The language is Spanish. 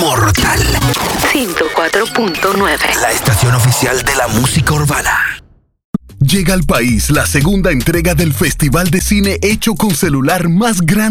Mortal 104.9. La estación oficial de la música urbana. Llega al país la segunda entrega del festival de cine hecho con celular más grande